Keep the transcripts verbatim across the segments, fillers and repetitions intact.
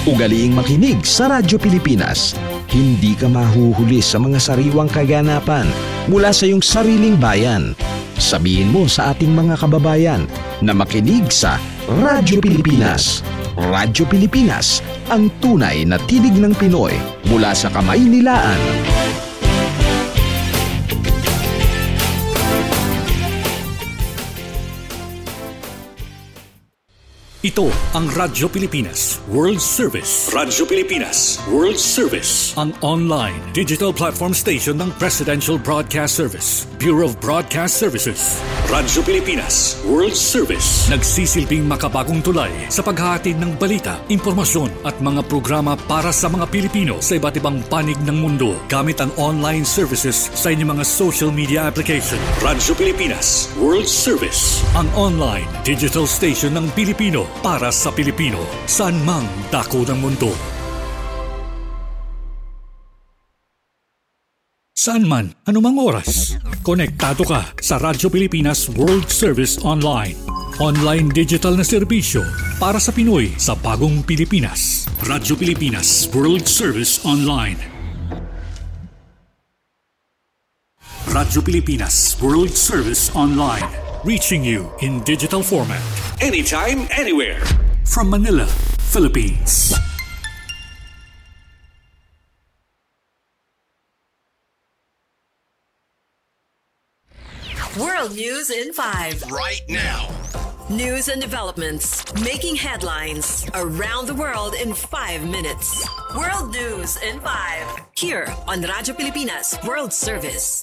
Ugaliing makinig sa Radyo Pilipinas. Hindi ka mahuhuli sa mga sariwang kaganapan mula sa iyong sariling bayan. Sabihin mo sa ating mga kababayan na makinig sa Radyo Pilipinas. Radyo Pilipinas, ang tunay na tinig ng Pinoy mula sa Kamaynilaan. Ito ang Radyo Pilipinas World Service. Radyo Pilipinas World Service. Ang online digital platform station ng Presidential Broadcast Service, Bureau of Broadcast Services. Radyo Pilipinas World Service. Nagsisilbing makabagong tulay sa paghahatid ng balita, impormasyon at mga programa para sa mga Pilipino sa iba't ibang panig ng mundo gamit ang online services sa inyong mga social media application. Radyo Pilipinas World Service. Ang online digital station ng Pilipino para sa Pilipino, saan mang dako ng mundo. Saan man, anumang oras, konektado ka sa Radyo Pilipinas World Service Online. Online digital na serbisyo para sa Pinoy sa bagong Pilipinas. Radyo Pilipinas World Service Online. Radyo Pilipinas World Service Online. Reaching you in digital format. Anytime, anywhere. From Manila, Philippines. World News in five. Right now. News and developments making headlines around the world in five minutes. World News in five. Here on Radyo Pilipinas World Service.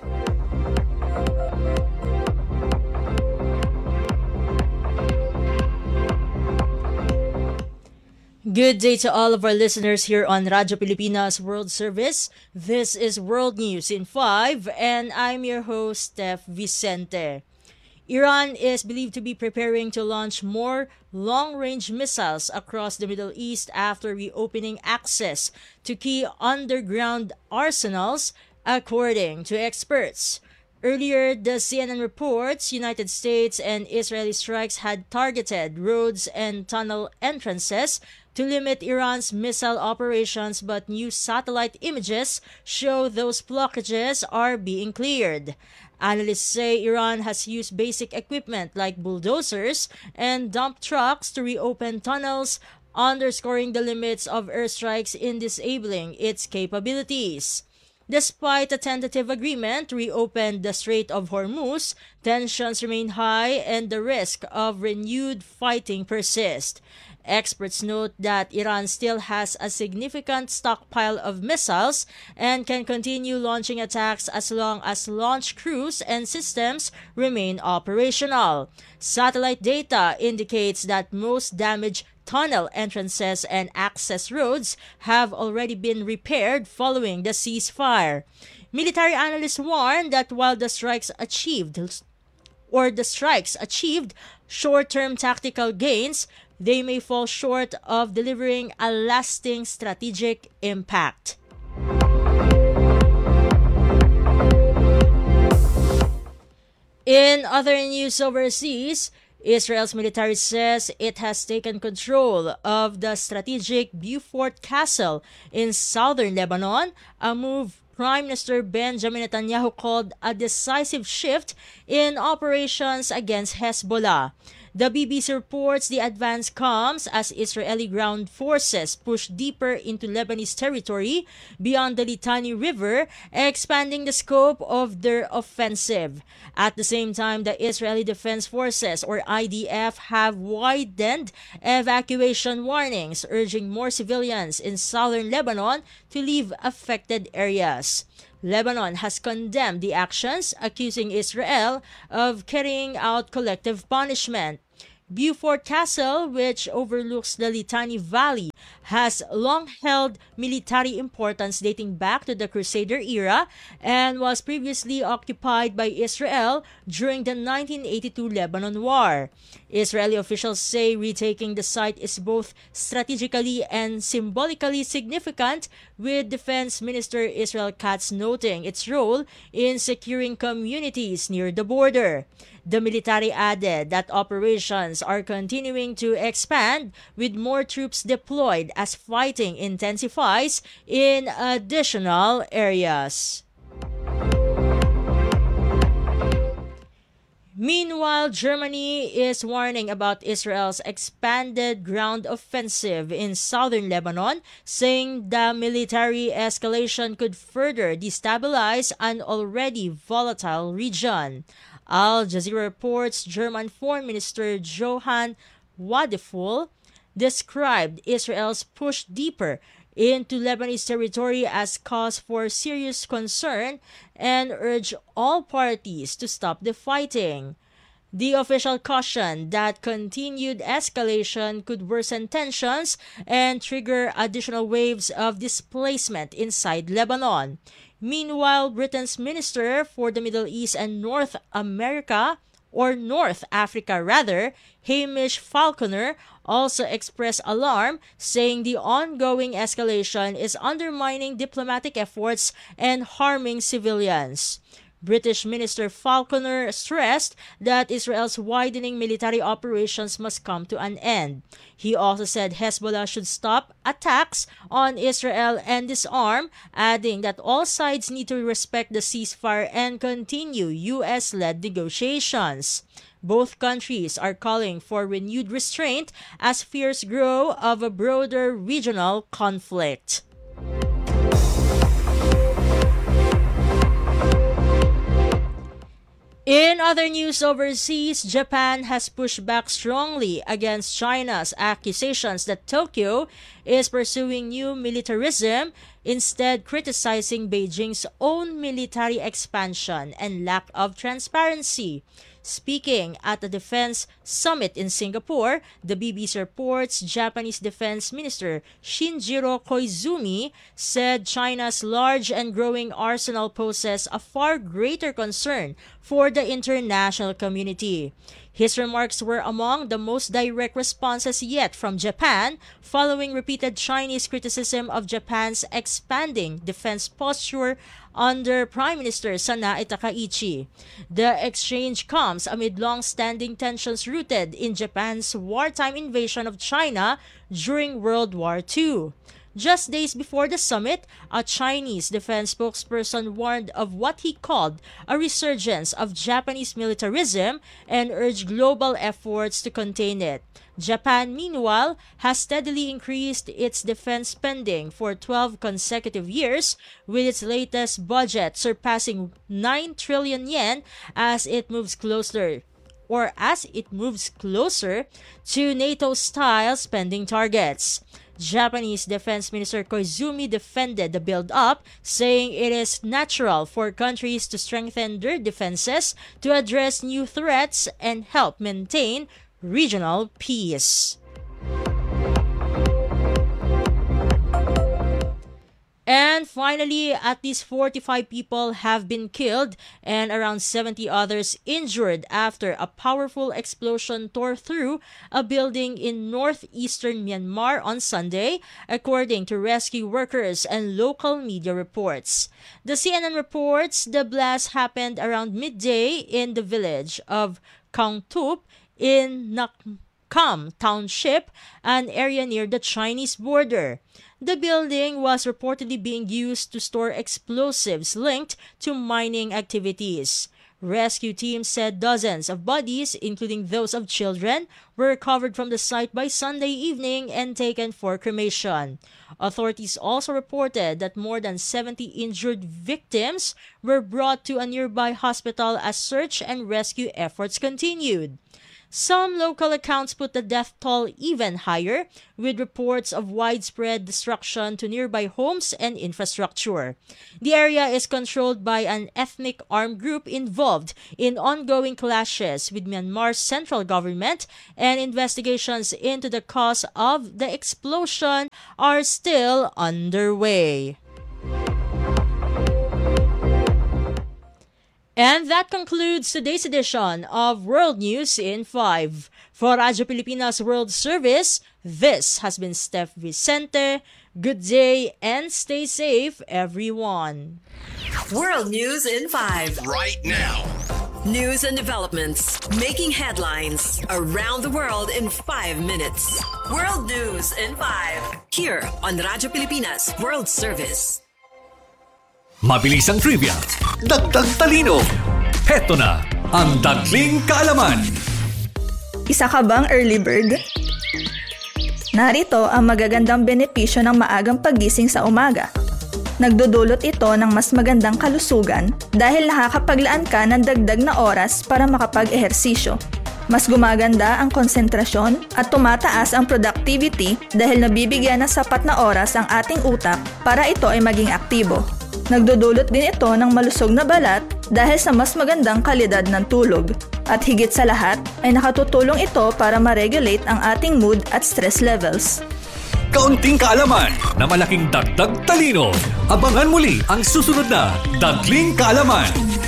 Good day to all of our listeners here on Radyo Pilipinas World Service. This is World News in five, and I'm your host, Steph Vicente. Iran is believed to be preparing to launch more long-range missiles across the Middle East after reopening access to key underground arsenals, according to experts. Earlier, the C N N reports United States and Israeli strikes had targeted roads and tunnel entrances to limit Iran's missile operations, but new satellite images show those blockages are being cleared. Analysts say Iran has used basic equipment like bulldozers and dump trucks to reopen tunnels, underscoring the limits of airstrikes in disabling its capabilities. Despite a tentative agreement to reopen the Strait of Hormuz, tensions remain high and the risk of renewed fighting persists. Experts note that Iran still has a significant stockpile of missiles and can continue launching attacks as long as launch crews and systems remain operational. Satellite data indicates that most damaged tunnel entrances and access roads have already been repaired following the ceasefire. Military analysts warn that while the strikes achieved or the strikes achieved short-term tactical gains, they may fall short of delivering a lasting strategic impact. In other news overseas, Israel's military says it has taken control of the strategic Beaufort Castle in southern Lebanon, a move Prime Minister Benjamin Netanyahu called a decisive shift in operations against Hezbollah. The B B C reports the advance comes as Israeli ground forces push deeper into Lebanese territory beyond the Litani River, expanding the scope of their offensive. At the same time, the Israeli Defense Forces, or I D F, have widened evacuation warnings, urging more civilians in southern Lebanon to leave affected areas. Lebanon has condemned the actions, accusing Israel of carrying out collective punishment. Beaufort Castle, which overlooks the Litani Valley, has long held military importance dating back to the Crusader era and was previously occupied by Israel during the nineteen eighty-two Lebanon War. Israeli officials say retaking the site is both strategically and symbolically significant, with Defense Minister Israel Katz noting its role in securing communities near the border. The military added that operations are continuing to expand with more troops deployed as fighting intensifies in additional areas. Meanwhile, Germany is warning about Israel's expanded ground offensive in southern Lebanon, saying the military escalation could further destabilize an already volatile region. Al Jazeera reports German Foreign Minister Johann Wadephul described Israel's push deeper into Lebanese territory as cause for serious concern and urged all parties to stop the fighting. The official cautioned that continued escalation could worsen tensions and trigger additional waves of displacement inside Lebanon. Meanwhile, Britain's Minister for the Middle East and North America, or North Africa rather, Hamish Falconer, also expressed alarm, saying the ongoing escalation is undermining diplomatic efforts and harming civilians. British Minister Falconer stressed that Israel's widening military operations must come to an end. He also said Hezbollah should stop attacks on Israel and disarm, adding that all sides need to respect the ceasefire and continue U S-led negotiations. Both countries are calling for renewed restraint as fears grow of a broader regional conflict. In other news overseas, Japan has pushed back strongly against China's accusations that Tokyo is pursuing new militarism, instead criticizing Beijing's own military expansion and lack of transparency. Speaking at the Defense Summit in Singapore, the B B C reports Japanese Defense Minister Shinjiro Koizumi said China's large and growing arsenal poses a far greater concern for the international community. His remarks were among the most direct responses yet from Japan, following repeated Chinese criticism of Japan's expanding defense posture under Prime Minister Sanae Takaichi. The exchange comes amid long-standing tensions rooted in Japan's wartime invasion of China during World War Two. Just days before the summit, a Chinese defense spokesperson warned of what he called a resurgence of Japanese militarism and urged global efforts to contain it. Japan, meanwhile, has steadily increased its defense spending for twelve consecutive years, with its latest budget surpassing nine trillion yen as it moves closer or as it moves closer to NATO-style spending targets. Japanese Defense Minister Koizumi defended the build-up, saying it is natural for countries to strengthen their defenses to address new threats and help maintain regional peace. And finally, at least forty-five people have been killed and around seventy others injured after a powerful explosion tore through a building in northeastern Myanmar on Sunday, according to rescue workers and local media reports. The C N N reports the blast happened around midday in the village of Kaungtup in Nakam Township, an area near the Chinese border. The building was reportedly being used to store explosives linked to mining activities. Rescue teams said dozens of bodies, including those of children, were recovered from the site by Sunday evening and taken for cremation. Authorities also reported that more than seventy injured victims were brought to a nearby hospital as search and rescue efforts continued. Some local accounts put the death toll even higher, with reports of widespread destruction to nearby homes and infrastructure. The area is controlled by an ethnic armed group involved in ongoing clashes with Myanmar's central government, and investigations into the cause of the explosion are still underway. And that concludes today's edition of World News in five. For Radyo Pilipinas World Service, this has been Steph Vicente. Good day and stay safe, everyone. World News in five. Right now. News and developments making headlines around the world in five minutes. World News in five. Here on Radyo Pilipinas World Service. Mabilisang trivia, dagdag talino. Heto na ang Dagling Kaalaman. Isa ka bang early bird? Narito ang magagandang benepisyo ng maagang paggising sa umaga. Nagdudulot ito ng mas magandang kalusugan dahil nakakapaglaan ka ng dagdag na oras para makapag-ehersisyo. Mas gumaganda ang konsentrasyon at tumataas ang productivity dahil nabibigyan ng sapat na oras ang ating utak para ito ay maging aktibo. Nagdudulot din ito ng malusog na balat dahil sa mas magandang kalidad ng tulog. At higit sa lahat ay nakatutulong ito para ma-regulate ang ating mood at stress levels. Kaunting kaalaman na malaking dagdag talino. Abangan muli ang susunod na Dagling Kaalaman.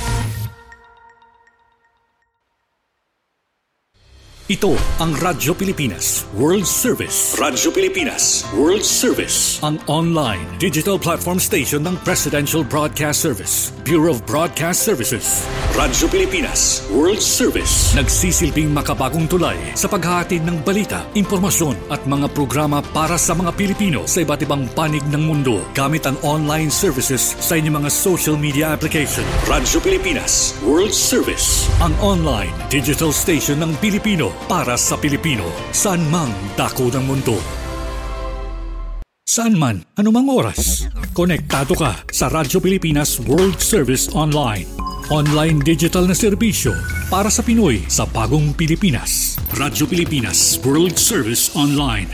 Ito ang Radyo Pilipinas World Service. Radyo Pilipinas World Service. Ang online digital platform station ng Presidential Broadcast Service, Bureau of Broadcast Services. Radyo Pilipinas World Service. Nagsisilbing makabagong tulay sa paghahatid ng balita, impormasyon at mga programa para sa mga Pilipino sa iba't ibang panig ng mundo gamit ang online services sa inyong mga social media application. Radyo Pilipinas World Service. Ang online digital station ng Pilipino para sa Pilipino, saan mang dako ng mundo. Saan man, anumang oras, konektado ka sa Radyo Pilipinas World Service Online. Online digital na serbisyo para sa Pinoy sa bagong Pilipinas. Radyo Pilipinas World Service Online.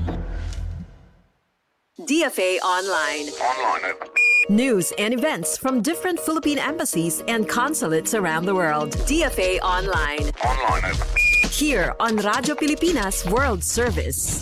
D F A Online. Online. News and events from different Philippine embassies and consulates around the world. D F A Online. Online. Here on Radyo Pilipinas World Service.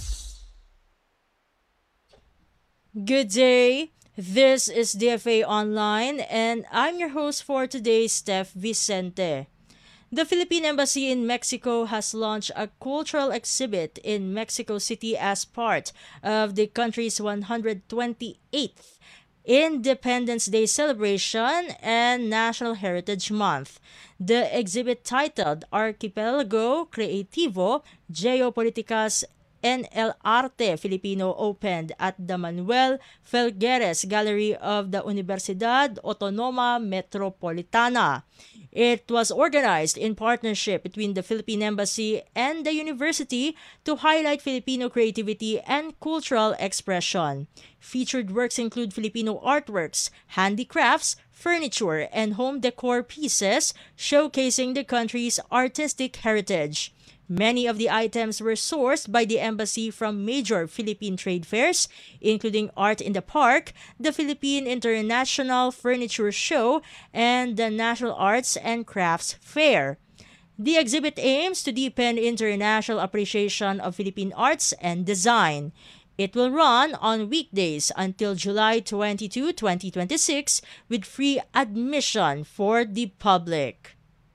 Good day. This is D F A Online and I'm your host for today, Steph Vicente. The Philippine Embassy in Mexico has launched a cultural exhibit in Mexico City as part of the country's one hundred twenty-eighth Independence Day celebration and National Heritage Month. The exhibit titled Archipelago Creativo Geopolíticas en el Arte Filipino opened at the Manuel Felgueres Gallery of the Universidad Autónoma Metropolitana. It was organized in partnership between the Philippine Embassy and the university to highlight Filipino creativity and cultural expression. Featured works include Filipino artworks, handicrafts, furniture, and home decor pieces showcasing the country's artistic heritage. Many of the items were sourced by the embassy from major Philippine trade fairs, including Art in the Park, the Philippine International Furniture Show, and the National Arts and Crafts Fair. The exhibit aims to deepen international appreciation of Philippine arts and design. It will run on weekdays until July twenty-second, twenty twenty-six with free admission for the public.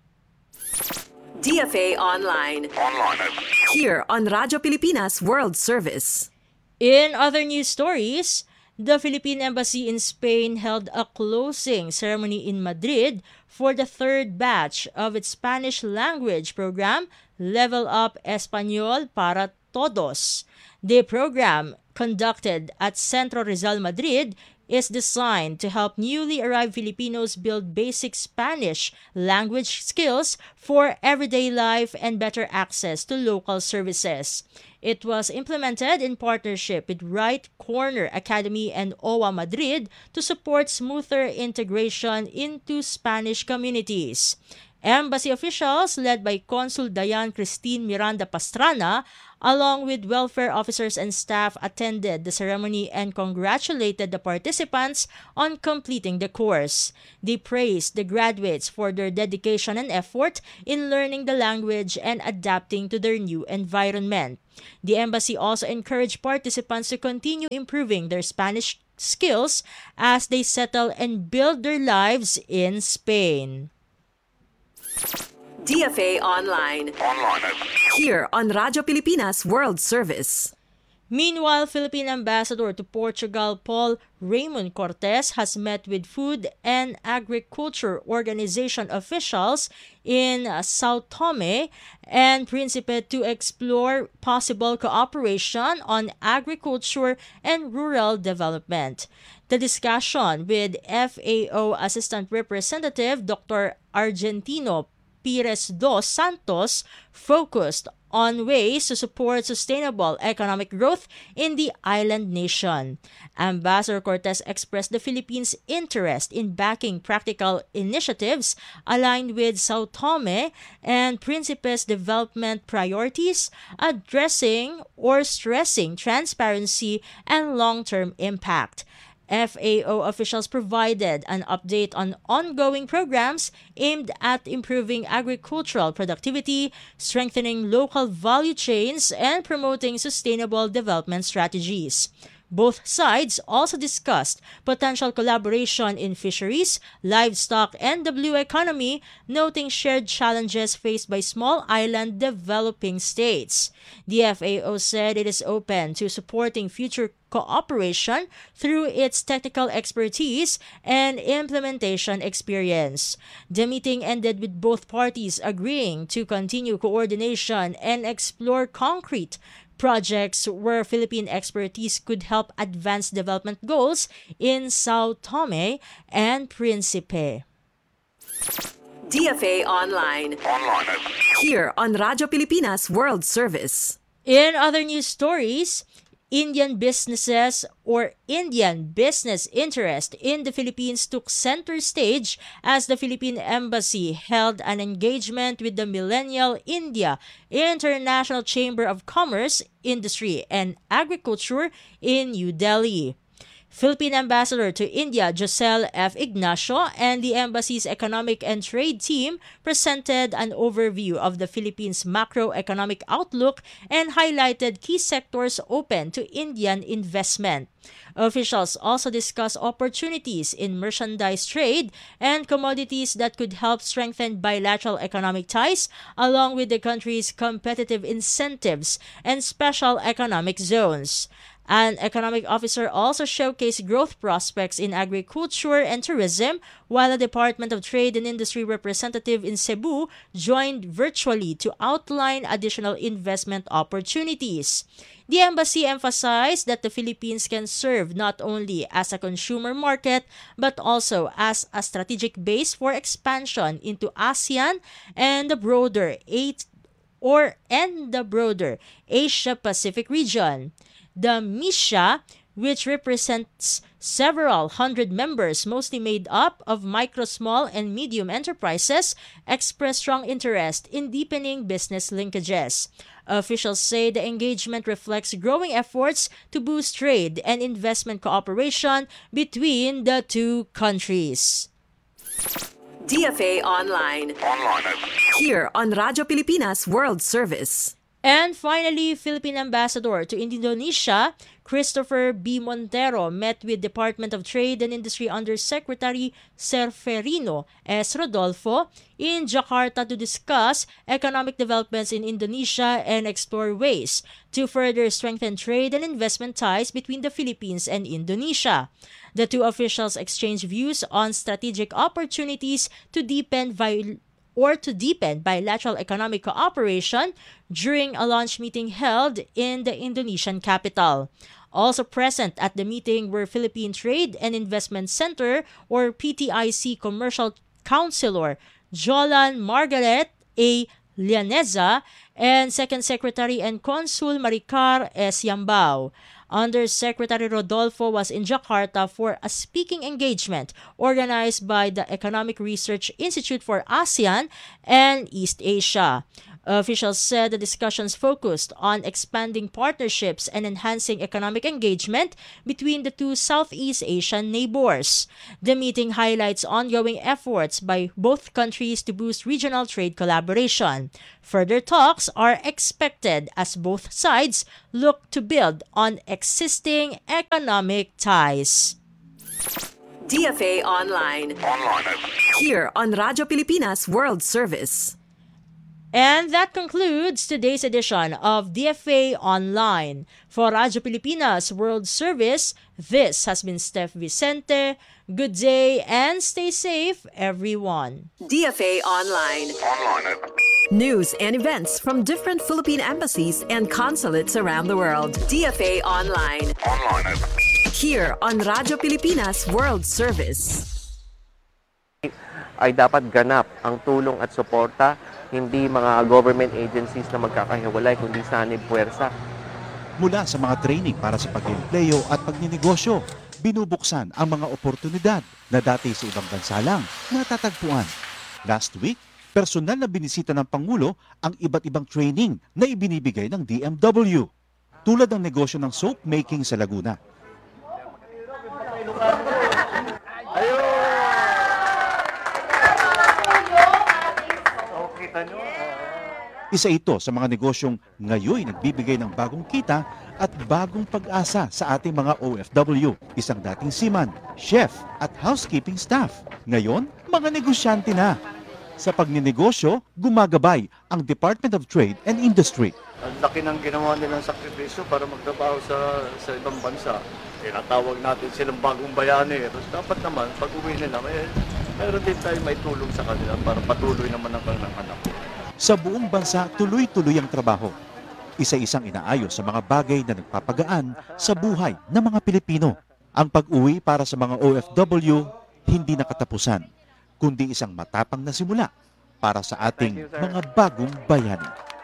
D F A Online. Online. Here on Radyo Pilipinas World Service. In other news stories, the Philippine Embassy in Spain held a closing ceremony in Madrid for the third batch of its Spanish language program, Level Up Español para Todos. The program, conducted at Centro Rizal Madrid, is designed to help newly arrived Filipinos build basic Spanish language skills for everyday life and better access to local services. It was implemented in partnership with Right Corner Academy and O W A Madrid to support smoother integration into Spanish communities. Embassy officials led by Consul Dayan Christine Miranda Pastrana, along with welfare officers and staff, attended the ceremony and congratulated the participants on completing the course. They praised the graduates for their dedication and effort in learning the language and adapting to their new environment. The embassy also encouraged participants to continue improving their Spanish skills as they settle and build their lives in Spain. D F A Online. Online. Here on Radyo Pilipinas World Service. Meanwhile, Philippine Ambassador to Portugal Paul Raymond Cortes has met with Food and Agriculture Organization officials in Sao Tome and Principe to explore possible cooperation on agriculture and rural development. The discussion with F A O Assistant Representative Doctor Argentino Pires dos Santos focused on ways to support sustainable economic growth in the island nation. Ambassador Cortes expressed the Philippines' interest in backing practical initiatives aligned with Sao Tome and Principe's development priorities, addressing or stressing transparency and long-term impact. F A O officials provided an update on ongoing programs aimed at improving agricultural productivity, strengthening local value chains, and promoting sustainable development strategies. Both sides also discussed potential collaboration in fisheries, livestock, and the blue economy, noting shared challenges faced by small island developing states. The F A O said it is open to supporting future cooperation through its technical expertise and implementation experience. The meeting ended with both parties agreeing to continue coordination and explore concrete projects where Philippine expertise could help advance development goals in Sao Tome and Principe. D F A Online. Online. Here on Radyo Pilipinas World Service. In other news stories, Indian businesses or Indian business interest in the Philippines took center stage as the Philippine Embassy held an engagement with the Millennial India International Chamber of Commerce, Industry and Agriculture in New Delhi. Philippine Ambassador to India Josel F. Ignacio and the Embassy's Economic and Trade team presented an overview of the Philippines' macroeconomic outlook and highlighted key sectors open to Indian investment. Officials also discussed opportunities in merchandise trade and commodities that could help strengthen bilateral economic ties, along with the country's competitive incentives and special economic zones. An economic officer also showcased growth prospects in agriculture and tourism, while a Department of Trade and Industry representative in Cebu joined virtually to outline additional investment opportunities. The embassy emphasized that the Philippines can serve not only as a consumer market but also as a strategic base for expansion into ASEAN and the broader eight or and the broader Asia-Pacific region. The MISIA, which represents several hundred members, mostly made up of micro, small, and medium enterprises, expressed strong interest in deepening business linkages. Officials say the engagement reflects growing efforts to boost trade and investment cooperation between the two countries. D F A Online. Online. Here on Radyo Pilipinas World Service. And finally, Philippine Ambassador to Indonesia, Christopher B. Montero, met with Department of Trade and Industry Undersecretary Serferino S. Rodolfo in Jakarta to discuss economic developments in Indonesia and explore ways to further strengthen trade and investment ties between the Philippines and Indonesia. The two officials exchanged views on strategic opportunities to deepen vi- or to deepen bilateral economic cooperation during a launch meeting held in the Indonesian capital. Also present at the meeting were Philippine Trade and Investment Center or P T I C Commercial Councilor Jolan Margaret A. Llaneza and Second Secretary and Consul Maricar S. Yambao. Undersecretary Rodolfo was in Jakarta for a speaking engagement organized by the Economic Research Institute for ASEAN and East Asia. Officials said the discussions focused on expanding partnerships and enhancing economic engagement between the two Southeast Asian neighbors. The meeting highlights ongoing efforts by both countries to boost regional trade collaboration. Further talks are expected as both sides look to build on existing economic ties. D F A Online. Online. Here on Radyo Pilipinas World Service. And that concludes today's edition of D F A Online. For Radyo Pilipinas World Service, this has been Steph Vicente. Good day and stay safe, everyone. D F A Online. Online. News and events from different Philippine embassies and consulates around the world. D F A Online. Online. Here on Radyo Pilipinas World Service. Ay dapat ganap ang tulong at suporta, hindi mga government agencies na magkakahiwalay, kundi sanib puwersa. Mula sa mga training para sa pag-empleyo at pagninegosyo, binubuksan ang mga oportunidad na dati sa ibang bansa lang natatagpuan. Last week, personal na binisita ng Pangulo ang iba't ibang training na ibinibigay ng D M W, tulad ng negosyo ng soap making sa Laguna. Isa ito sa mga negosyong ngayon nagbibigay ng bagong kita at bagong pag-asa sa ating mga O F W. Isang dating seaman, chef at housekeeping staff. Ngayon, mga negosyante na. Sa pagninegosyo, gumagabay ang Department of Trade and Industry. Ang laki ng ginawa nilang sakripisyo para magtrabaho sa, sa ibang bansa. Tinatawag natin silang bagong bayani. Tapos dapat naman, pag uwi nila, may, mayroon din tayo may tulong sa kanila para patuloy naman ang kanilang anak. Sa buong bansa, tuloy-tuloy ang trabaho. Isa-isang inaayos sa mga bagay na nagpapagaan sa buhay ng mga Pilipino. Ang pag-uwi para sa mga O F W hindi nakatapusan, kundi isang matapang na simula para sa ating mga bagong bayani.